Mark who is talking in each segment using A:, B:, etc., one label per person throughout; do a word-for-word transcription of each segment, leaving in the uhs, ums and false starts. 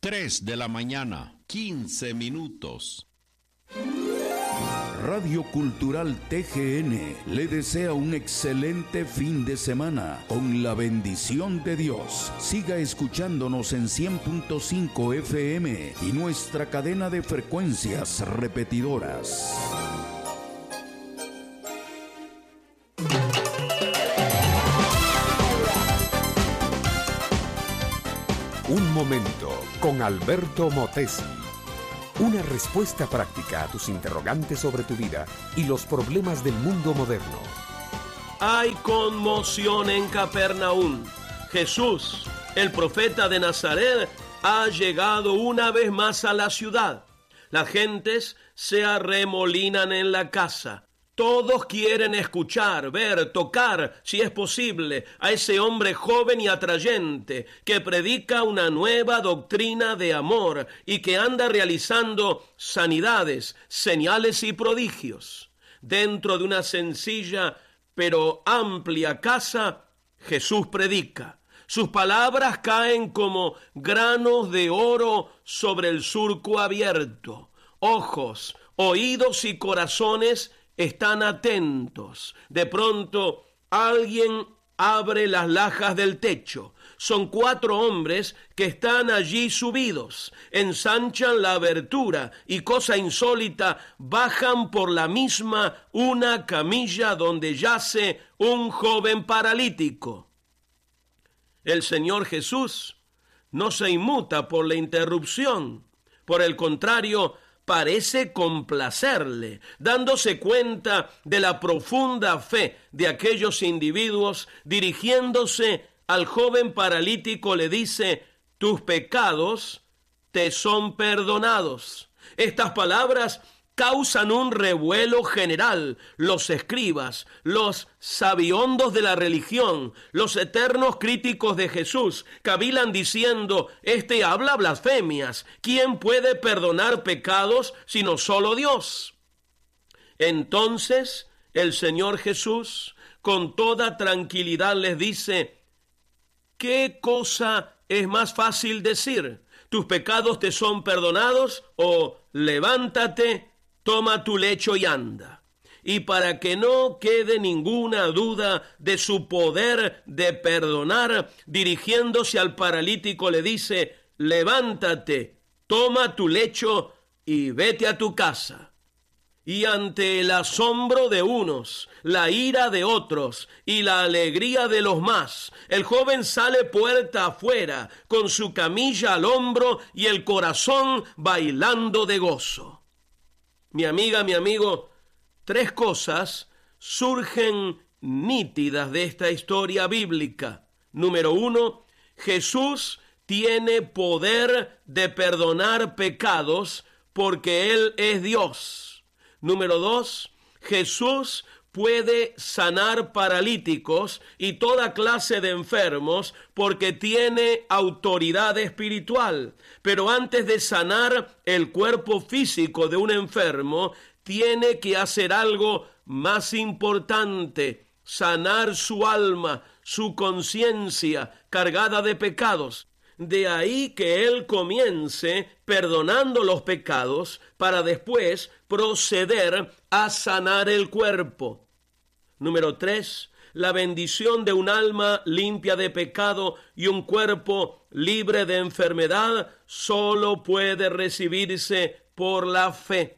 A: tres de la mañana, quince minutos.
B: Radio Cultural T G N le desea un excelente fin de semana con la bendición de Dios. Siga escuchándonos en cien punto cinco F M y nuestra cadena de frecuencias repetidoras.
C: Un momento con Alberto Motesi. Una respuesta práctica a tus interrogantes sobre tu vida y los problemas del mundo moderno.
D: Hay conmoción en Capernaum. Jesús, el profeta de Nazaret, ha llegado una vez más a la ciudad. Las gentes se arremolinan en la casa. Todos quieren escuchar, ver, tocar, si es posible, a ese hombre joven y atrayente que predica una nueva doctrina de amor y que anda realizando sanidades, señales y prodigios. Dentro de una sencilla pero amplia casa, Jesús predica. Sus palabras caen como granos de oro sobre el surco abierto. Ojos, oídos y corazones están atentos. De pronto, alguien abre las lajas del techo. Son cuatro hombres que están allí subidos. Ensanchan la abertura y, cosa insólita, bajan por la misma una camilla donde yace un joven paralítico. El Señor Jesús no se inmuta por la interrupción. Por el contrario, parece complacerle, dándose cuenta de la profunda fe de aquellos individuos. Dirigiéndose al joven paralítico, le dice: tus pecados te son perdonados. Estas palabras causan un revuelo general. Los escribas, los sabiondos de la religión, los eternos críticos de Jesús, cavilan diciendo: este habla blasfemias. ¿Quién puede perdonar pecados sino solo Dios? Entonces el Señor Jesús, con toda tranquilidad, les dice: ¿qué cosa es más fácil decir? ¿Tus pecados te son perdonados? O levántate, toma tu lecho y anda. Y para que no quede ninguna duda de su poder de perdonar, dirigiéndose al paralítico le dice: levántate, toma tu lecho y vete a tu casa. Y ante el asombro de unos, la ira de otros y la alegría de los más, el joven sale puerta afuera con su camilla al hombro y el corazón bailando de gozo. Mi amiga, mi amigo, tres cosas surgen nítidas de esta historia bíblica. Número uno, Jesús tiene poder de perdonar pecados porque Él es Dios. Número dos, Jesús puede sanar paralíticos y toda clase de enfermos porque tiene autoridad espiritual. Pero antes de sanar el cuerpo físico de un enfermo, tiene que hacer algo más importante: sanar su alma, su conciencia cargada de pecados. De ahí que Él comience perdonando los pecados para después proceder a sanar el cuerpo. Número tres, la bendición de un alma limpia de pecado y un cuerpo libre de enfermedad solo puede recibirse por la fe.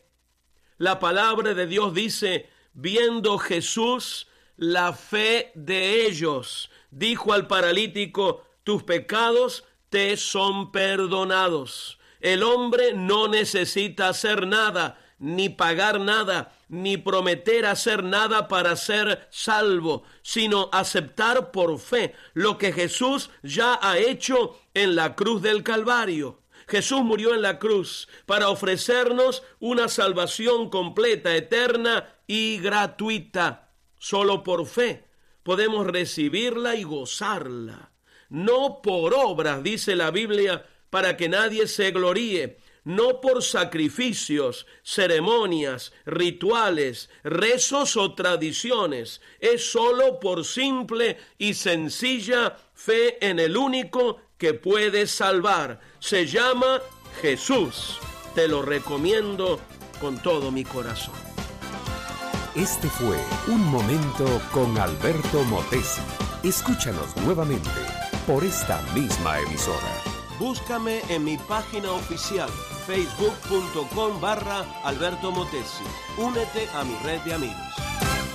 D: La palabra de Dios dice: viendo Jesús la fe de ellos, dijo al paralítico: tus pecados te son perdonados. El hombre no necesita hacer nada, ni pagar nada, ni prometer hacer nada para ser salvo, sino aceptar por fe lo que Jesús ya ha hecho en la cruz del Calvario. Jesús murió en la cruz para ofrecernos una salvación completa, eterna y gratuita. Solo por fe podemos recibirla y gozarla. No por obras, dice la Biblia, para que nadie se gloríe. No por sacrificios, ceremonias, rituales, rezos o tradiciones. Es solo por simple y sencilla fe en el único que puede salvar. Se llama Jesús. Te lo recomiendo con todo mi corazón.
C: Este fue Un Momento con Alberto Motesi. Escúchanos nuevamente por esta misma emisora.
D: Búscame en mi página oficial, facebook punto com barra Alberto Motesi. Únete a mi red de amigos.